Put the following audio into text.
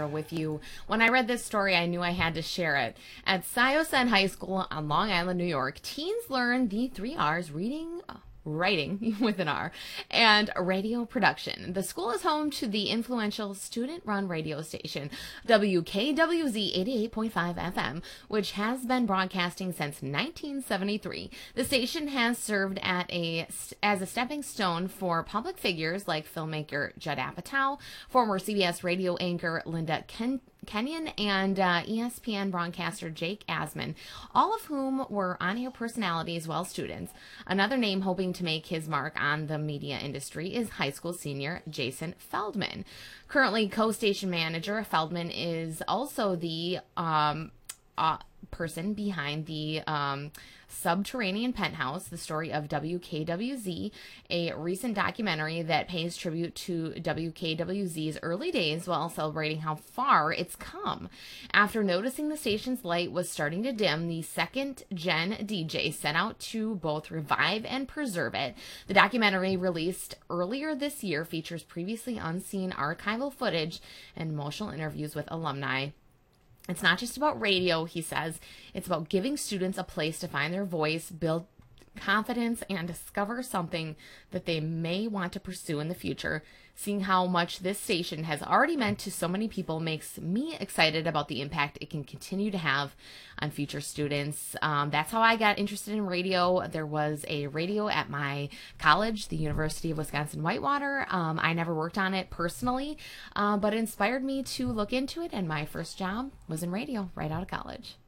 share with you. When I read this story, I knew I had to share it. At Sciosan High School on Long Island, New York, teens learn the 3 R's: reading, writing with an R, and radio production. The school is home to the influential student-run radio station WKWZ 88.5 FM, which has been broadcasting since 1973. The station has served as a stepping stone for public figures like filmmaker Judd Apatow, former CBS radio anchor Linda Kenyon, and ESPN broadcaster Jake Asman, all of whom were on-air personalities while students. Another name hoping to make his mark on the media industry is high school senior Jason Feldman. Currently co-station manager, Feldman is also the person behind the Subterranean Penthouse, the story of WKWZ, a recent documentary that pays tribute to WKWZ's early days while celebrating how far it's come. After noticing the station's light was starting to dim, the second-gen DJ set out to both revive and preserve it. The documentary, released earlier this year, features previously unseen archival footage and emotional interviews with alumni. It's not just about radio, he says. It's about giving students a place to find their voice, build confidence, and discover something that they may want to pursue in the future. Seeing how much this station has already meant to so many people makes me excited about the impact it can continue to have on future students. That's how I got interested in radio. There was a radio at my college, the University of Wisconsin-Whitewater. I never worked on it personally, but it inspired me to look into it, and my first job was in radio right out of college.